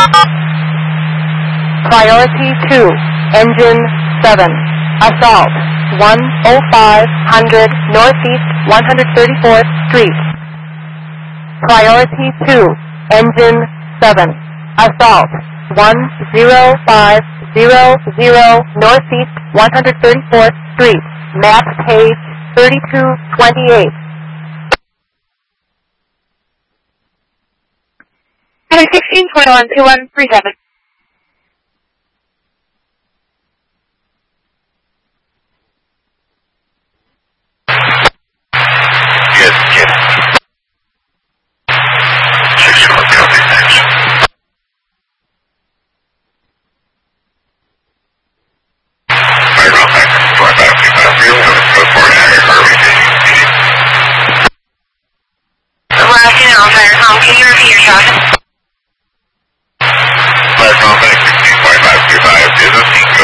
Priority 2, engine 7, assault 10500 Northeast 134th Street. Priority 2, engine 7, assault 10500 Northeast 134th Street, map page 3228. Heather 16212137. Yes, get it. 61 copy, thanks. Right on, thanks. 4535 real, go for it, Harry, Can you repeat your shot? Right on, thanks. 16.525 is a